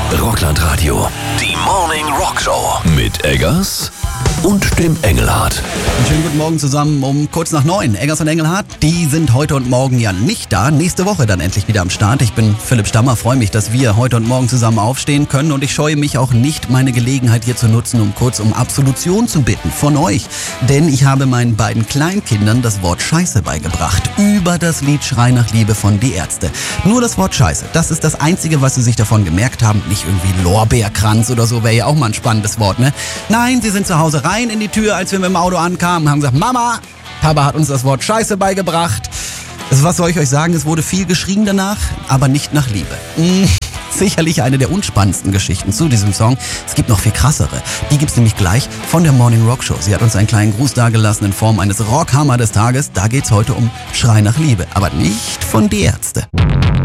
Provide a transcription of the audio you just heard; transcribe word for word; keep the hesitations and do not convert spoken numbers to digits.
Rockland-Radio. Die Morning Rock Show. Mit Eggers und dem Engelhardt. Schönen guten Morgen zusammen um kurz nach neun. Eggers und Engelhardt, die sind heute und morgen ja nicht da. Nächste Woche dann endlich wieder am Start. Ich bin Philipp Stammer, freue mich, dass wir heute und morgen zusammen aufstehen können. Und ich scheue mich auch nicht, meine Gelegenheit hier zu nutzen, um kurz um Absolution zu bitten von euch. Denn ich habe meinen beiden Kleinkindern das Wort Scheiße beigebracht. Über das Lied Schrei nach Liebe von Die Ärzte. Nur das Wort Scheiße. Das ist das Einzige, was sie sich davon gemerkt haben. Nicht irgendwie Lorbeerkranz oder so, wäre ja auch mal ein spannendes Wort, ne? Nein, sie sind zu Hause rein in die Tür, als wir mit dem Auto ankamen, haben gesagt, Mama, Papa hat uns das Wort Scheiße beigebracht. Also was soll ich euch sagen, es wurde viel geschrien danach, aber nicht nach Liebe. Mmh, sicherlich eine der unspannendsten Geschichten zu diesem Song. Es gibt noch viel krassere. Die gibt's nämlich gleich von der Morning Rock Show. Sie hat uns einen kleinen Gruß dagelassen in Form eines Rockhammer des Tages. Da geht's heute um Schrei nach Liebe, aber nicht von Die Ärzte.